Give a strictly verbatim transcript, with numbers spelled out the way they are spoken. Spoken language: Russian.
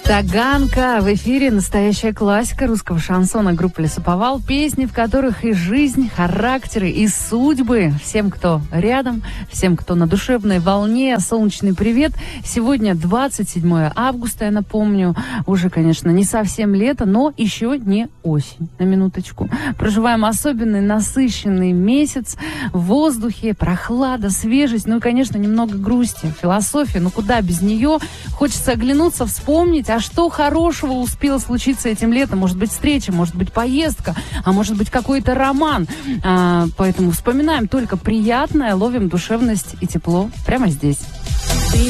Таганка. В эфире настоящая классика русского шансона группы «Лесоповал». Песни, в которых и жизнь, характеры, и судьбы. Всем, кто рядом, всем, кто на душевной волне, солнечный привет. Сегодня двадцать седьмое августа, я напомню. Уже, конечно, не совсем лето, но еще не осень. На минуточку. Проживаем особенный, насыщенный месяц. В воздухе прохлада, свежесть, ну и, конечно, немного грусти, философии. Ну куда без нее? Хочется оглянуться, вспомнить, а что хорошего успело случиться этим летом? Может быть, встреча, может быть, поездка, а может быть, какой-то роман. А, поэтому вспоминаем только приятное, ловим душевность и тепло прямо здесь.